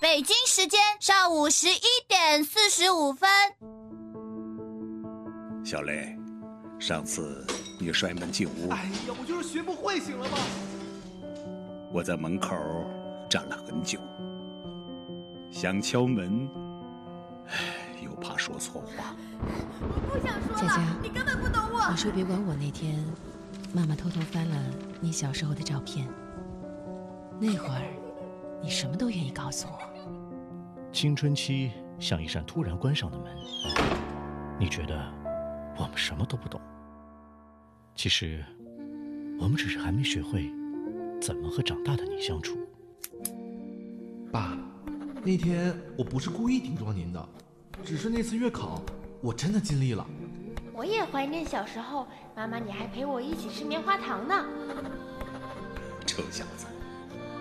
北京时间上午11:45。 小雷，上次你摔门进屋， 哎呀，我就是学不会，行了吗？ 我在门口站了很久，想敲门，又怕说错话。 我不想说了， 佳佳， 你根本不懂我。 你说别管我。那天，妈妈偷偷翻了你小时候的照片，那会儿，你什么都愿意告诉我。 青春期像一扇突然关上的门，你觉得我们什么都不懂，其实我们只是还没学会怎么和长大的你相处。 爸，那天我不是故意顶撞您的，只是那次月考我真的尽力了。 我也怀念小时候，妈妈你还陪我一起吃棉花糖呢。 臭小子，